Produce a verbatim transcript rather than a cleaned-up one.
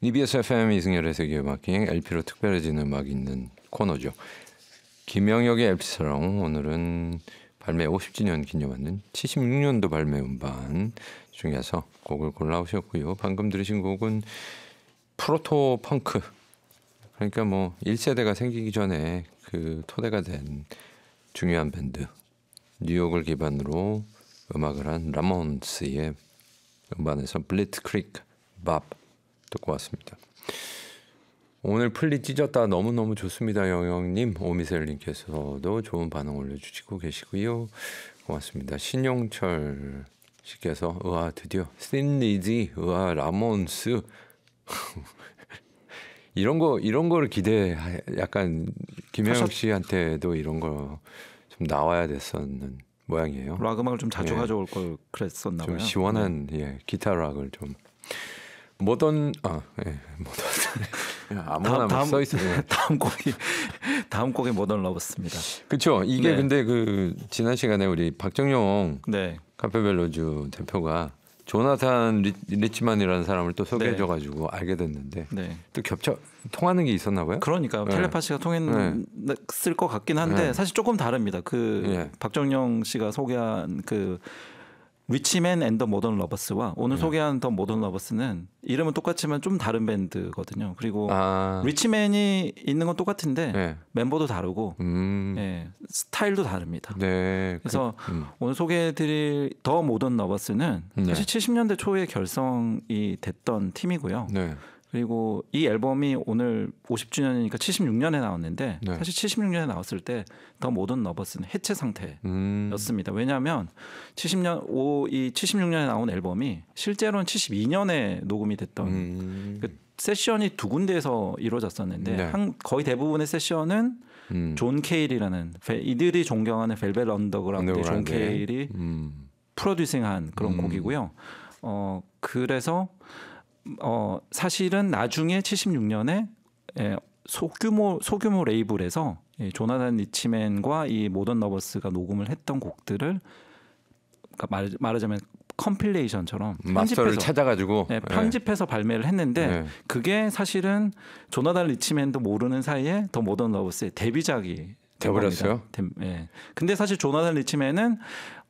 이비에스 에프엠 이승열의 세계음악여행 엘피로 특별해진 음악이 있는 코너죠. 김영혁의 엘피스랑 오늘은 발매 오십 주년 기념하는 칠십육 년도 발매 음반 중에서 곡을 골라오셨고요. 방금 들으신 곡은 프로토 펑크, 그러니까 뭐 일 세대가 생기기 전에 그 토대가 된 중요한 밴드, 뉴욕을 기반으로 음악을 한 라몬스의 음반에서 블리츠크리그 밥 듣고 왔습니다. 오늘 플리 찢었다 너무너무 좋습니다. 영영님, 오미셀님께서도 좋은 반응 올려주시고 계시고요. 고맙습니다. 신용철 씨께서 우와 드디어 스틴리지, 우와 라몬스 이런 거 이런 거를 기대, 약간 김영혁 씨한테도 이런 거 좀 나와야 됐었는 모양이에요. 락 음악을 좀 자주 예. 가져올 걸 그랬었나 봐요. 좀 시원한 네. 예, 기타 락을 좀 모던 아 예, 모던 아무나 다음, 써 있어요. 다음 곡이 다음 곡이 모던 러버스입니다. 그렇죠. 이게 네. 근데 그 지난 시간에 우리 박정용 네. 카페벨로주 대표가 조나탄 리, 리치만이라는 사람을 또 소개해줘가지고 네. 알게 됐는데 네. 또 겹쳐 통하는 게 있었나 봐요. 그러니까 네. 텔레파시가 통했을 네. 것 같긴 한데 네. 사실 조금 다릅니다. 그 네. 박정영 씨가 소개한 그 리치맨 앤 더 모던 러버스와 오늘 네. 소개한 더 모던 러버스는 이름은 똑같지만 좀 다른 밴드거든요. 그리고 아. 리치맨이 있는 건 똑같은데 네. 멤버도 다르고 음. 네. 스타일도 다릅니다. 네. 그래서 그, 음. 오늘 소개해드릴 더 모던 러버스는 네. 사실 칠십 년대 초에 결성이 됐던 팀이고요. 네. 그리고 이 앨범이 오늘 오십 주년이니까 칠십육 년에 나왔는데 네. 사실 칠십육 년에 나왔을 때 더 모던 러버스는 해체 상태였습니다. 음. 왜냐하면 칠십 년 오, 이 칠십육 년에 나온 앨범이 실제로는 칠십이 년에 녹음이 됐던 음. 그 세션이 두 군데에서 이루어졌었는데 네. 한, 거의 대부분의 세션은 음. 존 케일이라는 이들이 존경하는 벨벳 언더그라운드의 존 케일이 음. 프로듀싱한 그런 음. 곡이고요. 어, 그래서 어, 사실은 나중에 칠십육 년에 예, 소규모 소규모 레이블에서 예, 조나단 리치맨과 이 모던 러버스가 녹음을 했던 곡들을 그러니까 말, 말하자면 컴필레이션처럼 마스터를 찾아가지고 네, 편집해서 네. 발매를 했는데 네. 그게 사실은 조나단 리치맨도 모르는 사이에 더 모던 러버스의 데뷔작이 되어버렸어요. 네. 근데 사실 조나단 리치맨은